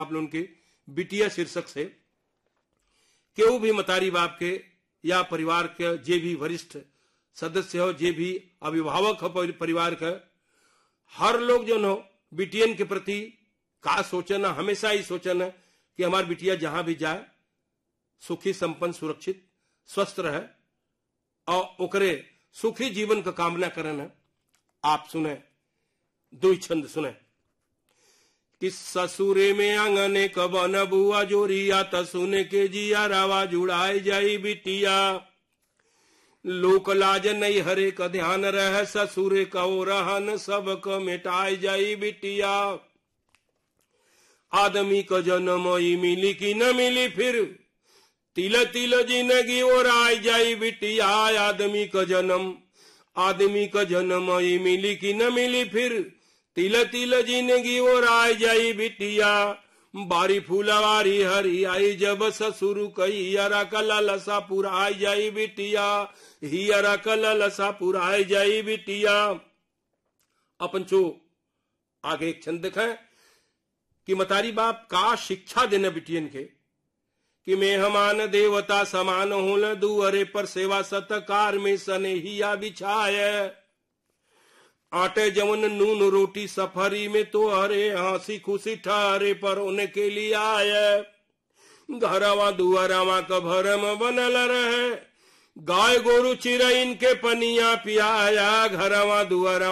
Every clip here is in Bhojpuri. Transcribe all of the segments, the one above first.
आप लोगों के बिटिया शीर्षक से केहू भी मतारी बाप के या परिवार के जे भी वरिष्ठ सदस्य हो, जे भी अभिभावक हो परिवार का, हर लोग जो हो बिटियन के प्रति का सोचना, हमेशा ही सोचना कि हमारी बिटिया जहां भी जाए सुखी संपन्न सुरक्षित स्वस्थ रहे और ओकरे सुखी जीवन का कामना करना। आप सुने दो छंद सुने कि ससुरे में आंगने कबन बुआ जोरिया त सुने के जिया रावा जुड़ाए जाई बिटिया, लोक लाज नहीं हरे का ध्यान रह ससुरे का ओ रहन सबक मिटाए जाई बिटिया, आदमी का जन्म मिली कि न मिली फिर तिल तिल जिंदगी और आय जाई बिटिया, आदमी का जन्म मिली कि न मिली फिर तिल तिल जिंदगी और आय जाई बिटिया, बारी फूलवारी हरी आई जब ससुर कही अरा कला लसा पुराई जाई बिटिया, ही अरा कला लसा पुराई जाई बिटिया। अपन चो आगे एक छंद है कि मतारी बाप का शिक्षा देना बिटियन के कि मैं हमान देवता समान हूं दुअरे पर सेवा सत्कार में सनेहिया बिछाए, आटे जवन नून रोटी सफरी में तो हरे हंसी खुशी ठहरे पर उनके लिए आए, घरवा दुआरावा का भरम बनल रहे गाय गोरु चिरईन के पनिया पियाया, घरवा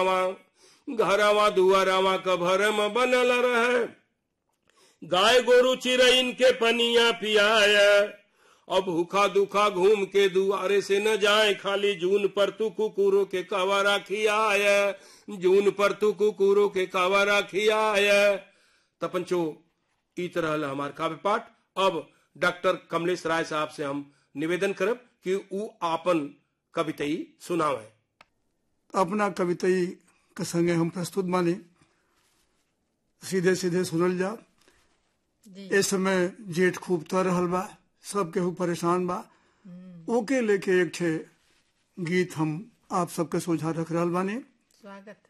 दुआरावा का भरम बनल रहे गाय गोरु चिरईन के पनिया पियाया, अब भूखा दुखा घूम के दुआरे से न जाए खाली जून पर तू कुकुरों के कवारा खियाए, जून पर तू कुकुरों के कवारा खियाए। तपंचो ई तरह हमार काव्य पाठ। अब डॉक्टर कमलेश राय साहब से हम निवेदन करब कि ऊ आपन कवितई सुनावे। अपना कवितई के संगे हम प्रस्तुत बानी, सीधे सीधे सुनल जा। इस समय जेठ खूब तर रहल बा, सब केहू परेशान बा, ओके लेके एक छे गीत हम आप सबके सोझा रख रहल बानी। स्वागत।